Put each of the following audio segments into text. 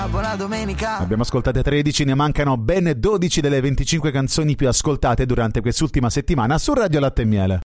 buona domenica. Abbiamo ascoltate 13, ne mancano ben 12 delle 25 canzoni più ascoltate durante quest'ultima settimana su Radio Latte e Miele.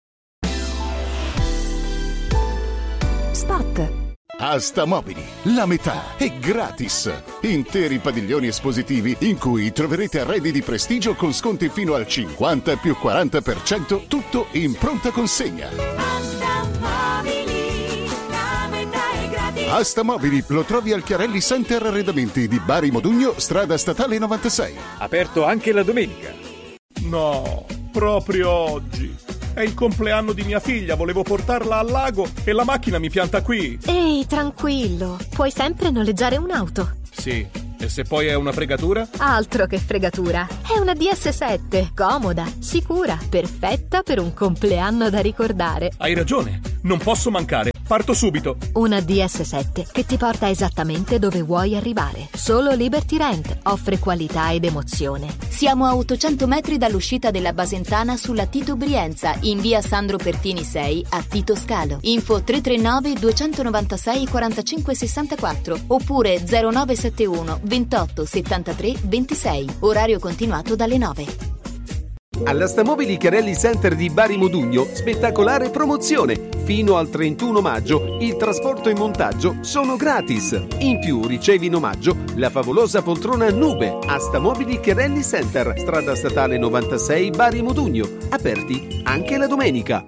Spot. Asta Mobili, la metà è gratis. Interi padiglioni espositivi in cui troverete arredi di prestigio con sconti fino al 50 più 40%, tutto in pronta consegna. Asta Mobili, la metà è gratis. Asta Mobili lo trovi al Chiarelli Center Arredamenti di Bari Modugno, strada statale 96. Aperto anche la domenica. No, proprio oggi. È il compleanno di mia figlia, volevo portarla al lago e la macchina mi pianta qui. Ehi, tranquillo, puoi sempre noleggiare un'auto. Sì, e se poi è una fregatura? Altro che fregatura, è una DS7, comoda, sicura, perfetta per un compleanno da ricordare. Hai ragione, non posso mancare. Parto subito. Una DS7 che ti porta esattamente dove vuoi arrivare. Solo Liberty Rent offre qualità ed emozione. Siamo a 800 metri dall'uscita della Basentana sulla Tito Brienza, in via Sandro Pertini 6 a Tito Scalo. Info 339 296 45 64 oppure 0971 28 73 26. Orario continuato dalle 9. All'Asta Mobili Chiarelli Center di Bari Modugno, spettacolare promozione. Fino al 31 maggio il trasporto e montaggio sono gratis. In più ricevi in omaggio la favolosa poltrona Nube. Asta Mobili Chiarelli Center, strada statale 96 Bari Modugno. Aperti anche la domenica.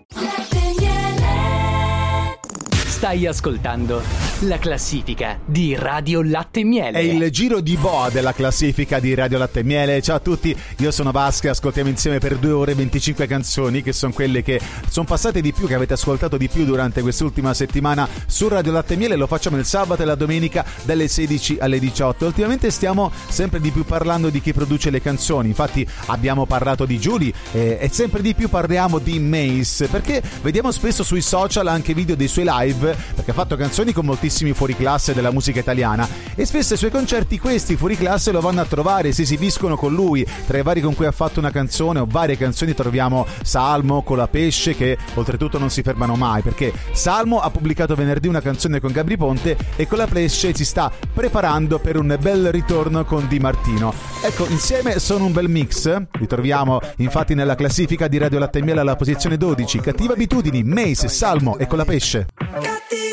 Stai ascoltando la classifica di Radio Latte e Miele. È il giro di boa della classifica di Radio Latte e Miele. Ciao a tutti, io sono Vasco e ascoltiamo insieme per 2 ore 25 canzoni che sono quelle che sono passate di più, che avete ascoltato di più durante quest'ultima settimana su Radio Latte e Miele. Lo facciamo il sabato e la domenica dalle 16 alle 18. Ultimamente stiamo sempre di più parlando di chi produce le canzoni. Infatti abbiamo parlato di Giulia e sempre di più parliamo di Mace, perché vediamo spesso sui social anche video dei suoi live, perché ha fatto canzoni con moltissimi fuoriclasse della musica italiana e spesso ai suoi concerti questi fuoriclasse lo vanno a trovare, si esibiscono con lui. Tra i vari con cui ha fatto una canzone o varie canzoni troviamo Salmo, Colapesce, che oltretutto non si fermano mai, perché Salmo ha pubblicato venerdì una canzone con Gabri Ponte e Colapesce si sta preparando per un bel ritorno con Di Martino. Ecco, insieme sono un bel mix. Li troviamo infatti nella classifica di Radio Latte e Miele alla posizione 12. Cattive abitudini, Mace, Salmo e Colapesce.